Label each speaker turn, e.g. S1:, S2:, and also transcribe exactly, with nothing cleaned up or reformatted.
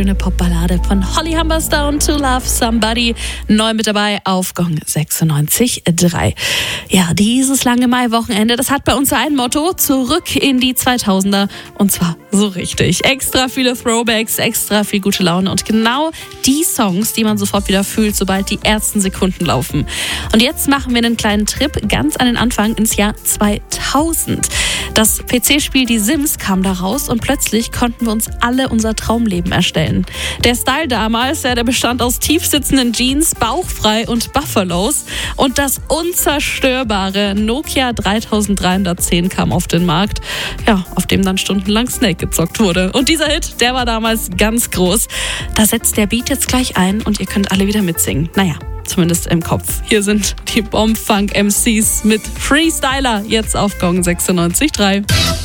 S1: Eine Popballade von Holly Humberstone, To Love Somebody, neu mit dabei auf Gong sechsundneunzig Komma drei. Ja, dieses lange Maiwochenende, das hat bei uns ein Motto: zurück in die zweitausender, und zwar so richtig. Extra viele Throwbacks, extra viel gute Laune und genau die Songs, die man sofort wieder fühlt, sobald die ersten Sekunden laufen. Und jetzt machen wir einen kleinen Trip ganz an den Anfang ins Jahr zweitausend. Das P C-Spiel Die Sims kam da raus und plötzlich konnten wir uns alle unser Traumleben erstellen. Der Style damals, ja, der bestand aus tiefsitzenden Jeans, bauchfrei und Buffalos. Und das unzerstörbare Nokia dreitausenddreihundertzehn kam auf den Markt, ja, auf dem dann stundenlang Snake gezockt wurde. Und dieser Hit, der war damals ganz groß. Da setzt der Beat jetzt gleich ein und ihr könnt alle wieder mitsingen. Naja, zumindest im Kopf. Hier sind die Bomb-Funk-M Cs mit Freestyler, jetzt auf Gong sechsundneunzig Komma drei.